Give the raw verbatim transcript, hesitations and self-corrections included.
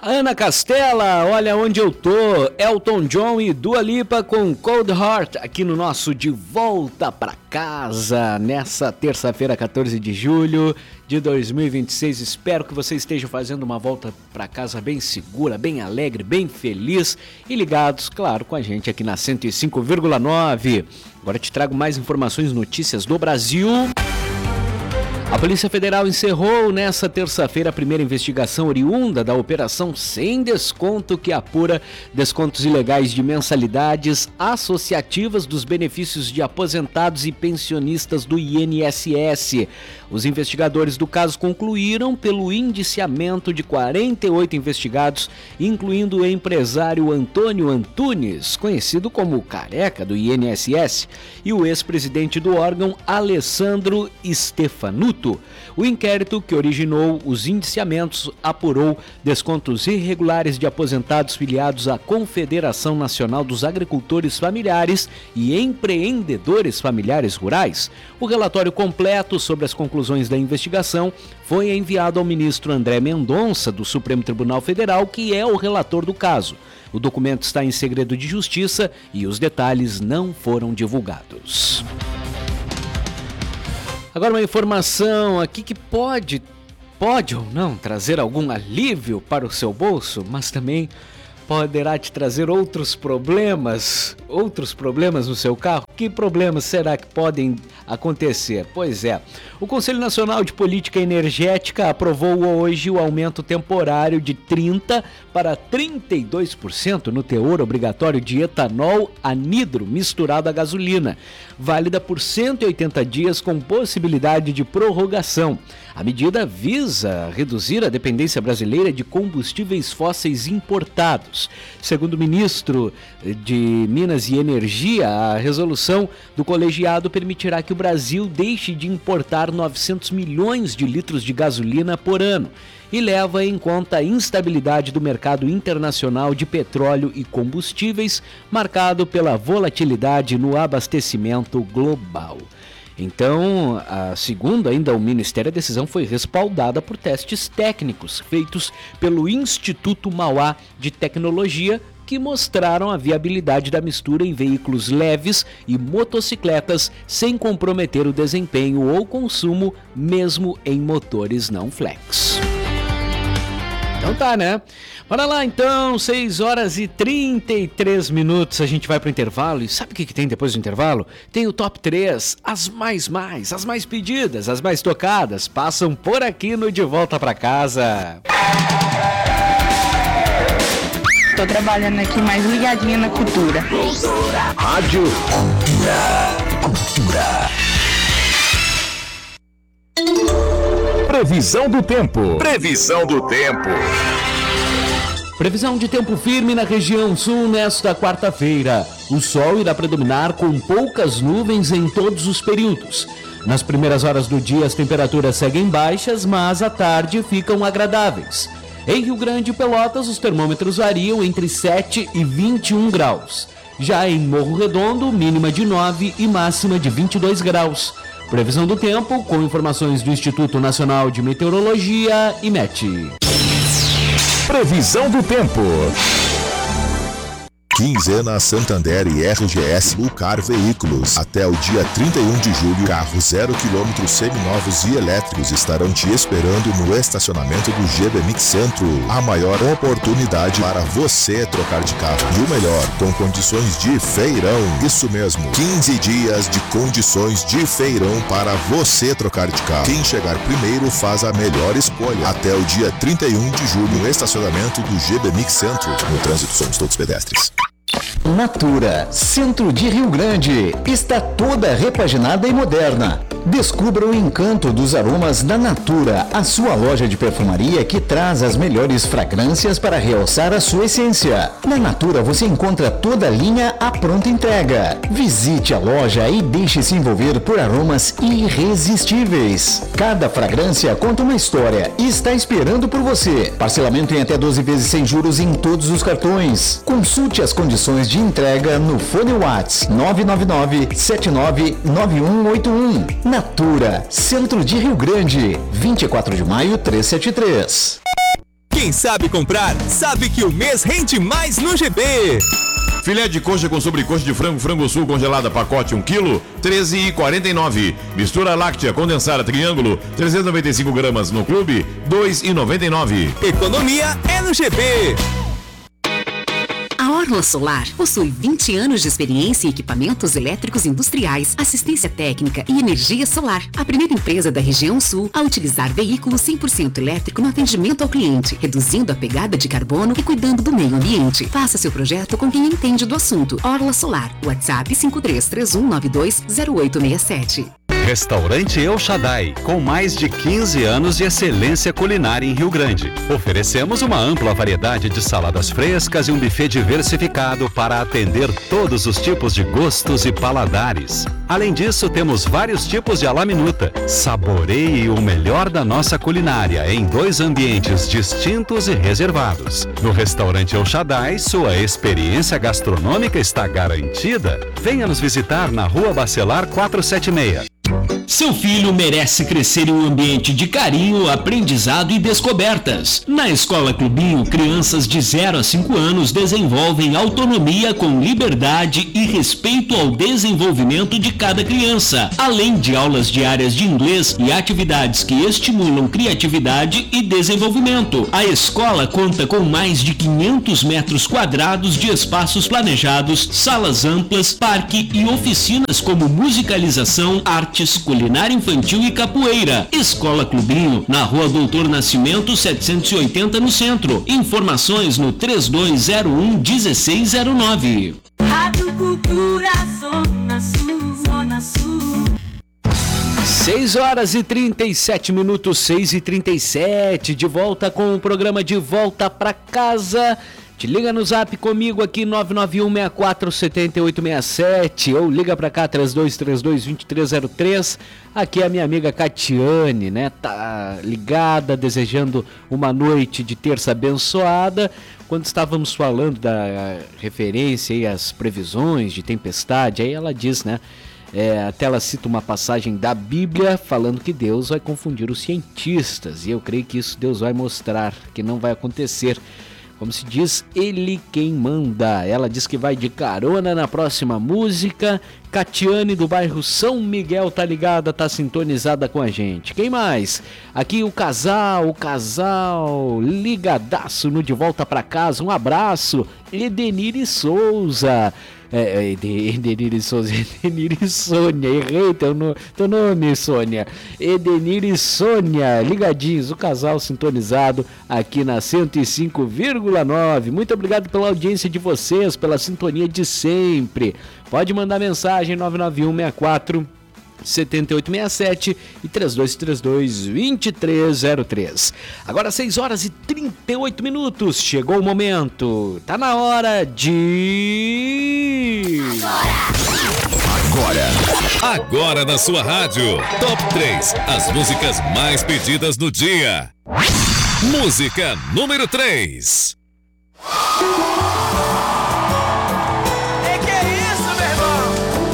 Ana Castela, olha onde eu tô. Elton John e Dua Lipa com Cold Heart aqui no nosso De Volta Pra Casa nessa terça-feira, quatorze de julho de dois mil e vinte e seis. Espero que você esteja fazendo uma volta pra casa bem segura, bem alegre, bem feliz e ligados, claro, com a gente aqui na cento e cinco vírgula nove. Agora te trago mais informações, notícias do Brasil. A Polícia Federal encerrou nesta terça-feira a primeira investigação oriunda da operação Sem Desconto, que apura descontos ilegais de mensalidades associativas dos benefícios de aposentados e pensionistas do I N S S. Os investigadores do caso concluíram pelo indiciamento de quarenta e oito investigados, incluindo o empresário Antônio Antunes, conhecido como o Careca do I N S S, e o ex-presidente do órgão, Alessandro Stefanuto. O inquérito que originou os indiciamentos apurou descontos irregulares de aposentados filiados à Confederação Nacional dos Agricultores Familiares e Empreendedores Familiares Rurais. O relatório completo sobre as conclusões da investigação foi enviado ao ministro André Mendonça, do Supremo Tribunal Federal, que é o relator do caso. O documento está em segredo de justiça e os detalhes não foram divulgados. Agora uma informação aqui que pode, pode ou não trazer algum alívio para o seu bolso, mas também poderá te trazer outros problemas, outros problemas no seu carro. Que problemas será que podem acontecer? Pois é, o Conselho Nacional de Política Energética aprovou hoje o aumento temporário de trinta para trinta e dois por cento no teor obrigatório de etanol anidro misturado à gasolina, válida por cento e oitenta dias com possibilidade de prorrogação. A medida visa reduzir a dependência brasileira de combustíveis fósseis importados. Segundo o ministro de Minas e Energia, a resolução do colegiado permitirá que o Brasil deixe de importar novecentos milhões de litros de gasolina por ano e leva em conta a instabilidade do mercado internacional de petróleo e combustíveis, marcado pela volatilidade no abastecimento global. Então, a, segundo ainda o Ministério, a decisão foi respaldada por testes técnicos feitos pelo Instituto Mauá de Tecnologia, que mostraram a viabilidade da mistura em veículos leves e motocicletas sem comprometer o desempenho ou consumo, mesmo em motores não flex. Então tá, né? Bora lá então, seis horas e trinta e três minutos, a gente vai pro intervalo. E sabe o que, que tem depois do intervalo? Tem o top três, as mais mais, as mais pedidas, as mais tocadas, passam por aqui no De Volta Pra Casa. Tô trabalhando aqui mais ligadinha na cultura. Rádio Cultura. Previsão do tempo. Previsão do tempo. Previsão de tempo firme na região sul nesta quarta-feira. O sol irá predominar com poucas nuvens em todos os períodos. Nas primeiras horas do dia as temperaturas seguem baixas, mas à tarde ficam agradáveis. Em Rio Grande e Pelotas os termômetros variam entre sete e vinte e um graus. Já em Morro Redondo, mínima de nove e máxima de vinte e dois graus. Previsão do tempo com informações do Instituto Nacional de Meteorologia, IMET. Previsão do tempo. Quinzena Santander e R G S Lucar Veículos. Até o dia trinta e um de julho, carros zero quilômetros seminovos e elétricos estarão te esperando no estacionamento do G B Mix Centro. A maior oportunidade para você trocar de carro. E o melhor, com condições de feirão. Isso mesmo, quinze dias de condições de feirão para você trocar de carro. Quem chegar primeiro faz a melhor escolha. Até o dia trinta e um de julho, no estacionamento do G B Mix Centro. No trânsito somos todos pedestres. Natura, centro de Rio Grande, está toda repaginada e moderna. Descubra o encanto dos aromas da Natura, a sua loja de perfumaria que traz as melhores fragrâncias para realçar a sua essência. Na Natura você encontra toda a linha à pronta entrega. Visite a loja e deixe-se envolver por aromas irresistíveis. Cada fragrância conta uma história e está esperando por você. Parcelamento em até doze vezes sem juros em todos os cartões. Consulte as condições de entrega no fone WhatsApp nove nove nove sete nove nove um oito um. Natura, centro de Rio Grande, vinte e quatro de maio trezentos e setenta e três. Quem sabe comprar, sabe que o mês rende mais no G B. Filé de coxa com sobrecoxa de frango, frango sul congelada, pacote um quilo, treze reais e quarenta e nove centavos. Mistura láctea condensada triângulo, trezentos e noventa e cinco gramas no clube, dois reais e noventa e nove centavos. Economia é no G B. A Orla Solar possui vinte anos de experiência em equipamentos elétricos industriais, assistência técnica e energia solar. A primeira empresa da região sul a utilizar veículo cem por cento elétrico no atendimento ao cliente, reduzindo a pegada de carbono e cuidando do meio ambiente. Faça seu projeto com quem entende do assunto. Orla Solar. WhatsApp cinco três três um nove dois zero oito seis sete. Restaurante El Shaddai, com mais de quinze anos de excelência culinária em Rio Grande. Oferecemos uma ampla variedade de saladas frescas e um buffet diversificado para atender todos os tipos de gostos e paladares. Além disso, temos vários tipos de à la minuta. Saboreie o melhor da nossa culinária em dois ambientes distintos e reservados. No Restaurante El Shaddai, sua experiência gastronômica está garantida. Venha nos visitar na Rua Bacelar quatrocentos e setenta e seis. Seu filho merece crescer em um ambiente de carinho, aprendizado e descobertas. Na Escola Clubinho, crianças de zero a cinco anos desenvolvem autonomia com liberdade e respeito ao desenvolvimento de cada criança, além de aulas diárias de inglês e atividades que estimulam criatividade e desenvolvimento. A escola conta com mais de quinhentos metros quadrados de espaços planejados, salas amplas, parque e oficinas como musicalização, artes, culinária infantil e capoeira. Escola Clubinho, na Rua Doutor Nascimento setecentos e oitenta, no centro. Informações no três dois zero um um seis zero nove. Rádio Cultura Zona Sul, Zona Sul. seis horas e trinta e sete minutos, seis e trinta e sete, de volta com o programa De Volta Pra Casa. Te liga no zap comigo aqui, nove nove um seis quatro sete oito seis sete, ou liga pra cá, três dois três dois, dois três zero três. Aqui é a minha amiga Catiane, né? Tá ligada, desejando uma noite de terça abençoada. Quando estávamos falando da referência e as previsões de tempestade, aí ela diz, né? É, até ela cita uma passagem da Bíblia falando que Deus vai confundir os cientistas. E eu creio que isso Deus vai mostrar, que não vai acontecer. Como se diz, ele quem manda. Ela diz que vai de carona na próxima música. Catiane do bairro São Miguel tá ligada, tá sintonizada com a gente. Quem mais? Aqui o casal, o casal ligadaço no De Volta Pra Casa. Um abraço, Edenir e Souza. É, Edenir e Souza, Edenir e Sônia, errei teu, no, teu nome, Sônia. Edenir e Sônia, ligadinhos, o casal sintonizado aqui na cento e cinco vírgula nove. Muito obrigado pela audiência de vocês, pela sintonia de sempre. Pode mandar mensagem nove nove um seis quatro sete oito seis sete e três dois três dois, dois três zero três. Agora seis horas e trinta e oito minutos. Chegou o momento. Tá na hora de... Agora. Agora na sua rádio. Top três. As músicas mais pedidas no dia. Música número três.